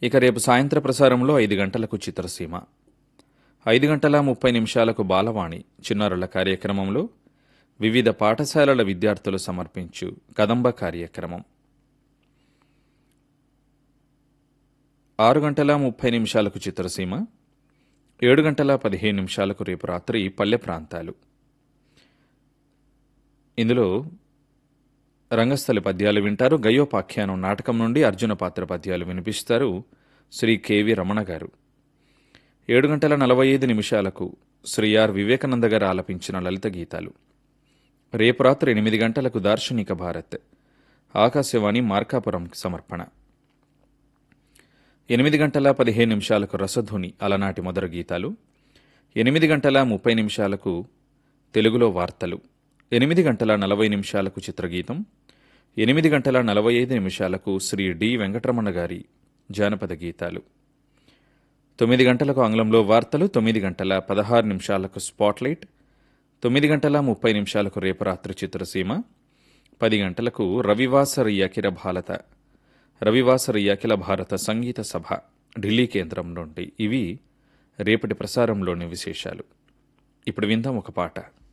ఇక రేపు సాయంత్ర ప్రసారంలో 5 గంటలకు చిత్రసీమ, 5 గంటల 30 నిమిషాలకు బాలవాణి చిన్నారుల కార్యక్రమంలో వివిధ పాఠశాలల విద్యార్థులు సమర్పించు కదంబ కార్యక్రమం, 6 గంటల 30 నిమిషాలకు చిత్రసీమ, 7 గంటల 15 నిమిషాలకు రేపు రాత్రి పల్లె ప్రాంతాలు. ఇందులో రంగస్థలి పద్యాలు వింటారు. గయోపాఖ్యానం నాటకం నుండి అర్జున పాత్ర పద్యాలు వినిపిస్తారు శ్రీ కెవి రమణ గారు. 7 గంటల 45 నిమిషాలకు శ్రీ ఆర్ వివేకానంద గారు ఆలపించిన లలిత గీతాలు. రేపు రాత్రి 8 గంటలకు దార్శనిక భారత్ ఆకాశవాణి మార్కాపురం సమర్పణ. 8 గంటల 15 నిమిషాలకు రసధ్వని అలనాటి మొదటి గీతాలు. 8 గంటల 30 నిమిషాలకు తెలుగులో వార్తలు. 8 గంటల 40 నిమిషాలకు చిత్రగీతం. 8 గంటల 45 నిమిషాలకు శ్రీ డి వెంకటరమణ గారి జానపద గీతాలు. 9 గంటలకు ఆంగ్లంలో వార్తలు. 9 గంటల 16 నిమిషాలకు స్పాట్లైట్. 9 గంటల 30 నిమిషాలకు రేపు రాత్రి చిత్రసీమ. 10 గంటలకు రవివాసరి అఖిల భారత సంగీత సభ ఢిల్లీ కేంద్రం నుండి. ఇవి రేపటి ప్రసారంలోని విశేషాలు. ఇప్పుడు విందాం ఒక పాట.